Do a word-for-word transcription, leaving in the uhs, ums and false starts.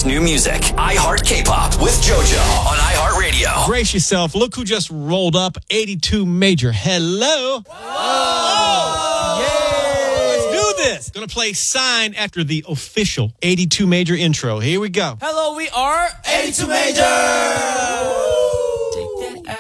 new music. iHeart K-Pop with JoJo on iHeartRadio. Brace yourself. Look who just rolled up. eighty-two Major. Hello. Whoa. Yay. Let's do this. Gonna play Sign after the official eighty-two Major intro. Here we go. Hello, we are eighty-two Major.